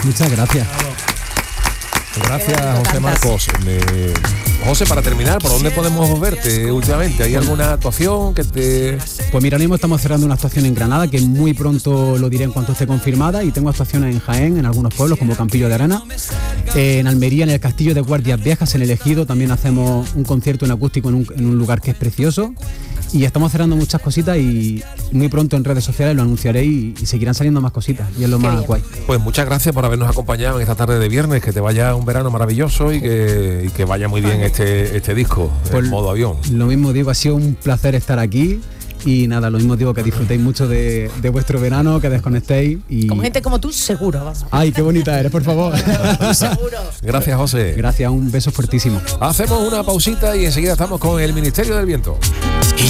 Muchas gracias. Gracias, José Marcos. José, para terminar, ¿por dónde podemos verte últimamente? ¿Hay alguna actuación que te...? Pues mira, ahora mismo estamos cerrando una actuación en Granada, que muy pronto lo diré en cuanto esté confirmada, y tengo actuaciones en Jaén, en algunos pueblos como Campillo de Arana, en Almería, en el Castillo de Guardias Viejas, en el Ejido, también hacemos un concierto en acústico en un lugar que es precioso, y estamos cerrando muchas cositas y muy pronto en redes sociales lo anunciaré y seguirán saliendo más cositas, y es lo más guay. Pues muchas gracias por habernos acompañado en esta tarde de viernes, que te vaya un verano maravilloso y que vaya muy bien este disco, pues en modo avión. Lo mismo digo, ha sido un placer estar aquí. Y nada, lo mismo digo, que disfrutéis mucho de vuestro verano, que desconectéis. Y... Con gente como tú, seguro, vamos. Ay, qué bonita eres, por favor. Seguro. Gracias, José. Gracias, un beso fuertísimo. Hacemos una pausita y enseguida estamos con el Ministerio del Viento.